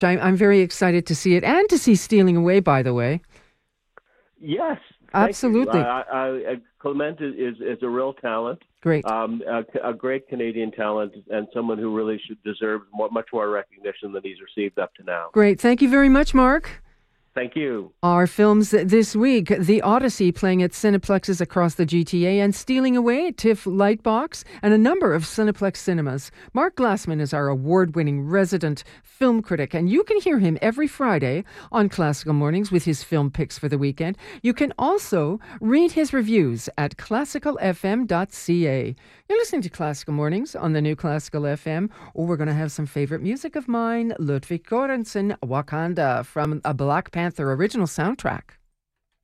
I'm very excited to see it and to see Stealing Away, by the way. Yes, thank you. Absolutely. Clement is a real talent, Great. a great Canadian talent, and someone who really should deserve much more recognition than he's received up to now. Great. Thank you very much, Mark. Thank you. Our films this week: The Odyssey, playing at Cineplexes across the GTA, and Stealing Away at TIFF Lightbox, and a number of Cineplex cinemas. Mark Glassman is our award-winning resident film critic, and you can hear him every Friday on Classical Mornings with his film picks for the weekend. You can also read his reviews at classicalfm.ca. You're listening to Classical Mornings on the new Classical FM. Oh, we're going to have some favorite music of mine: Ludwig Göransson, Wakanda, from a Black Panther original soundtrack.